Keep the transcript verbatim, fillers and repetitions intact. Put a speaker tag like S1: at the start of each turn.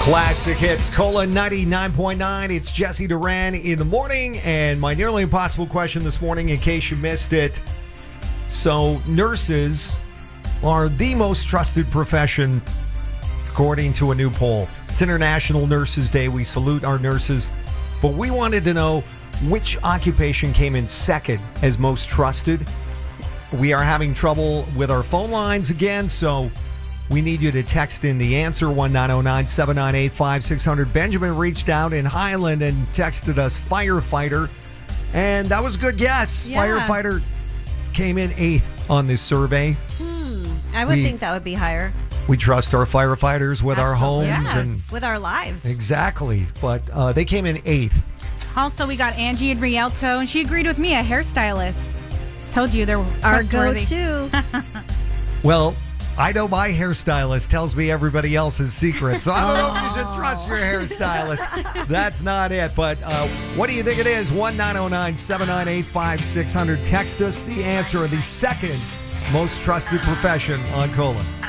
S1: Classic hits, Cola ninety-nine point nine. It's Jesse Duran in the morning, and my nearly impossible question this morning, in case you missed it. So, nurses are the most trusted profession, according to a new poll. It's International Nurses Day. We salute our nurses, but we wanted to know which occupation came in second as most trusted. We are having trouble with our phone lines again, so we need you to text in the answer, one nine zero nine, seven nine eight, five six zero zero. Benjamin reached out in Highland and texted us firefighter, and that was a good guess.
S2: Yeah.
S1: Firefighter came in eighth on this survey.
S2: Hmm. I would
S1: We-
S2: think that would be higher.
S1: We trust our firefighters with our
S2: Absolutely.
S1: homes.
S2: Yes, with our lives.
S1: and Exactly, but uh, they came in eighth.
S3: Also, we got Angie in Rialto, and she agreed with me, a hairstylist. Told you they're
S2: Our
S3: trustworthy.
S2: go-to.
S1: Well, I know my hairstylist tells me everybody else's secret, so I don't know if you should trust your hairstylist. That's not it. But uh, what do you think it is? one nine zero nine, seven nine eight, five six zero zero. Text us the answer of the second most trusted profession on Cola.